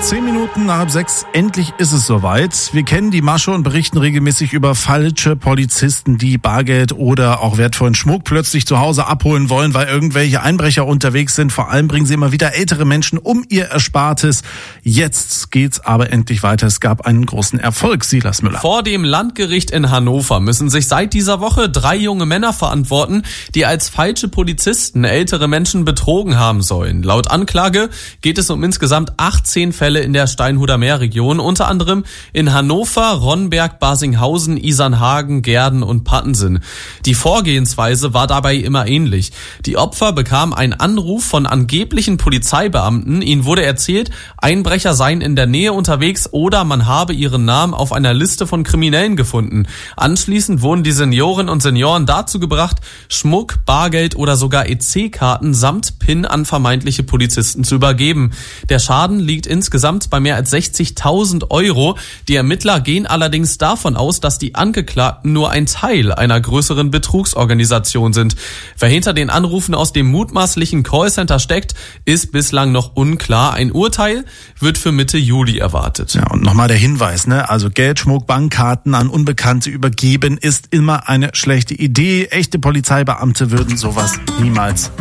10 Minuten nach 6, endlich ist es soweit. Wir kennen die Masche und berichten regelmäßig über falsche Polizisten, die Bargeld oder auch wertvollen Schmuck plötzlich zu Hause abholen wollen, weil irgendwelche Einbrecher unterwegs sind. Vor allem bringen sie immer wieder ältere Menschen um ihr Erspartes. Jetzt geht's aber endlich weiter. Es gab einen großen Erfolg. Silas Müller. Vor dem Landgericht in Hannover müssen sich seit dieser Woche 3 junge Männer verantworten, die als falsche Polizisten ältere Menschen betrogen haben sollen. Laut Anklage geht es um insgesamt 18 Fälle in der Steinhuder Meerregion, unter anderem in Hannover, Ronnberg, Barsinghausen, Isernhagen, Gehrden und Pattensen. Die Vorgehensweise war dabei immer ähnlich. Die Opfer bekamen einen Anruf von angeblichen Polizeibeamten. Ihnen wurde erzählt, Einbrecher seien in der Nähe unterwegs oder man habe ihren Namen auf einer Liste von Kriminellen gefunden. Anschließend wurden die Seniorinnen und Senioren dazu gebracht, Schmuck, Bargeld oder sogar EC-Karten samt PIN an vermeintliche Polizisten zu übergeben. Der Schaden liegt insgesamt bei mehr als 60.000 Euro. Die Ermittler gehen allerdings davon aus, dass die Angeklagten nur ein Teil einer größeren Betrugsorganisation sind. Wer hinter den Anrufen aus dem mutmaßlichen Callcenter steckt, ist bislang noch unklar. Ein Urteil wird für Mitte Juli erwartet. Ja, und nochmal der Hinweis, also Geld, Schmuck, Bankkarten an Unbekannte übergeben ist immer eine schlechte Idee. Echte Polizeibeamte würden sowas niemals